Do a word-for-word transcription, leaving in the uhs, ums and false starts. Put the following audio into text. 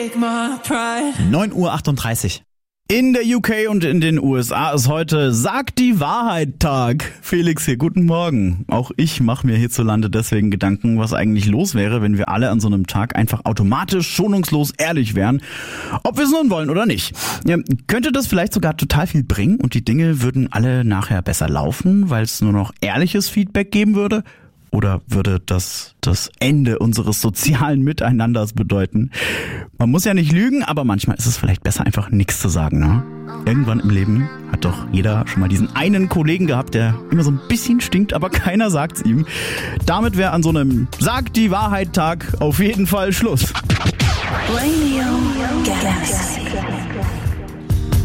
neun Uhr achtunddreißig. In der U K und in den U S A ist heute Sag die Wahrheit Tag. Felix hier, guten Morgen. Auch ich mache mir hierzulande deswegen Gedanken, was eigentlich los wäre, wenn wir alle an so einem Tag einfach automatisch schonungslos ehrlich wären, ob wir es nun wollen oder nicht. Ja, könnte das vielleicht sogar total viel bringen und die Dinge würden alle nachher besser laufen, weil es nur noch ehrliches Feedback geben würde? Oder würde das das Ende unseres sozialen Miteinanders bedeuten? Man muss ja nicht lügen, aber manchmal ist es vielleicht besser, einfach nichts zu sagen, ne? Irgendwann im Leben hat doch jeder schon mal diesen einen Kollegen gehabt, der immer so ein bisschen stinkt, aber keiner sagt's ihm. Damit wäre an so einem Sag die Wahrheit Tag auf jeden Fall Schluss. Radio Gas.